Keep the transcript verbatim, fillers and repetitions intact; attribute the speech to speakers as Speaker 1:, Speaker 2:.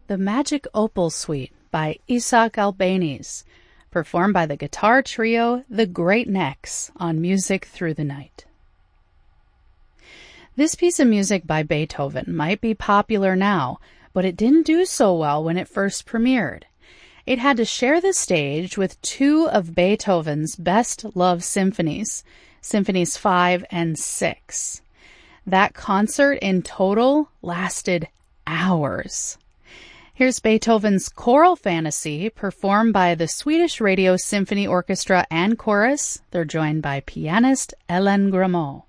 Speaker 1: The Magic Opal Suite by Isaac Albéniz, performed by the guitar trio The Great Necks on Music Through the Night. This piece of music by Beethoven might be popular now, but it didn't do so well when it first premiered. It had to share the stage with two of Beethoven's best-loved symphonies, Symphonies five and six. That concert in total lasted hours. Here's Beethoven's Choral Fantasy, performed by the Swedish Radio Symphony Orchestra and Chorus. They're joined by pianist Ellen Grameau.